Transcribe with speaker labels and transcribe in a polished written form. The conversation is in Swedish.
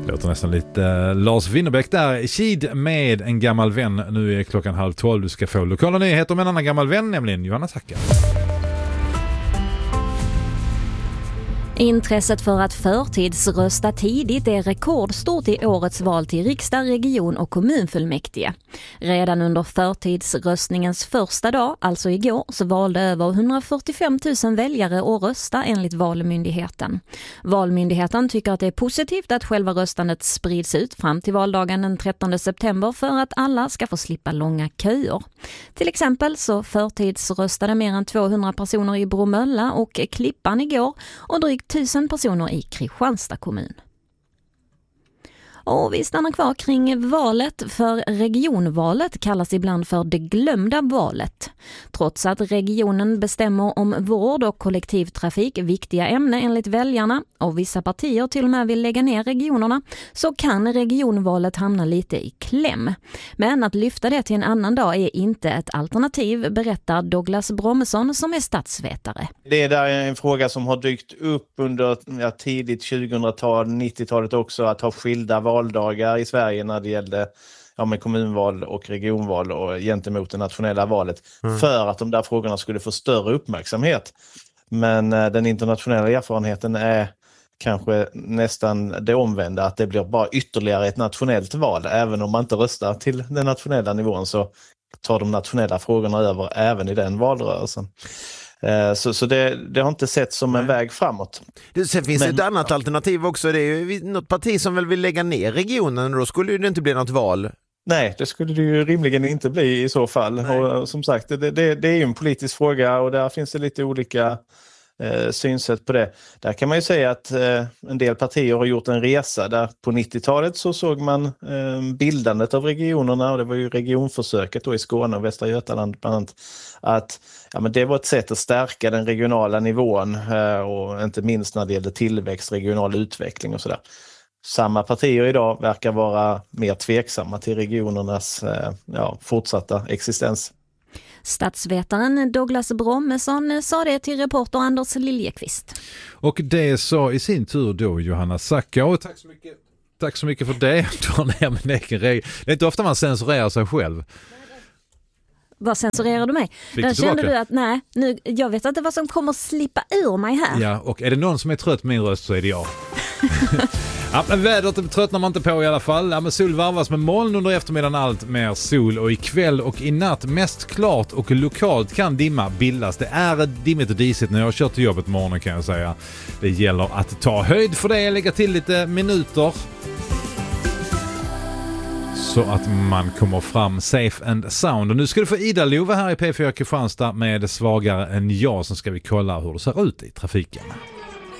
Speaker 1: Det låter nästan lite Lars Winnerbäck där. Kid med en gammal vän. Nu är klockan 11:30. Du ska få lokala nyheter med en annan gammal vän, nämligen Johanna Tacka.
Speaker 2: Intresset för att förtidsrösta tidigt är rekordstort i årets val till riksdag, region och kommunfullmäktige. Redan under förtidsröstningens första dag, alltså igår, så valde över 145 000 väljare att rösta enligt Valmyndigheten. Valmyndigheten tycker att det är positivt att själva röstandet sprids ut fram till valdagen den 13 september för att alla ska få slippa långa köer. Till exempel så förtidsröstade mer än 200 personer i Bromölla och Klippan igår och drygt 1000 personer i Kristianstad kommun. Och vi stannar kvar kring valet, för regionvalet kallas ibland för det glömda valet. Trots att regionen bestämmer om vård och kollektivtrafik, viktiga ämnen enligt väljarna, och vissa partier till och med vill lägga ner regionerna, så kan regionvalet hamna lite i kläm. Men att lyfta det till en annan dag är inte ett alternativ, berättar Douglas Brommesson som är statsvetare.
Speaker 3: Det är en fråga som har dykt upp under tidigt 2000-tal, 90-talet också, att ha skilda valdagar i Sverige när det gällde med kommunval och regionval och gentemot det nationella valet för att de där frågorna skulle få större uppmärksamhet. Men den internationella erfarenheten är kanske nästan det omvända, att det blir bara ytterligare ett nationellt val. Även om man inte röstar till den nationella nivån så tar de nationella frågorna över även i den valrörelsen. Så det har inte sett som en väg framåt.
Speaker 4: Sen finns ett annat alternativ också. Det är ju något parti som väl vill lägga ner regionen, och då skulle det inte bli något val.
Speaker 3: Nej, det skulle det ju rimligen inte bli i så fall. Och som sagt, det är ju en politisk fråga och där finns det lite olika synsätt på det. Där kan man ju säga att en del partier har gjort en resa där på 90-talet så såg man bildandet av regionerna, och det var ju regionförsöket då i Skåne och Västra Götaland bland annat, att men det var ett sätt att stärka den regionala nivån och inte minst när det gällde tillväxt, regional utveckling och sådär. Samma partier idag verkar vara mer tveksamma till regionernas fortsatta existens.
Speaker 2: Statsvetaren Douglas Brommesson sa det till reporter Anders Liljekvist.
Speaker 1: Och det sa i sin tur då Johanna Tacka. Och tack så mycket för det. Det är inte ofta man censurerar sig själv.
Speaker 2: Vad censurerar du mig? Där kände du att jag vet inte vad som kommer slippa ur mig här.
Speaker 1: Ja, och är det någon som är trött med min röst så är det jag. Ja, men vädret tröttnar man inte på i alla fall. Ja, men sol varvas med moln under eftermiddagen, allt mer sol, och ikväll och i natt mest klart och lokalt kan dimma bildas. Det är dimmigt och disigt när jag har kört till jobbet morgonen, kan jag säga. Det gäller att ta höjd för det, lägga till lite minuter så att man kommer fram safe and sound. Och nu ska du få Ida Love här i P4 Kristianstad med Svagare än jag, som ska vi kolla hur det ser ut i trafiken.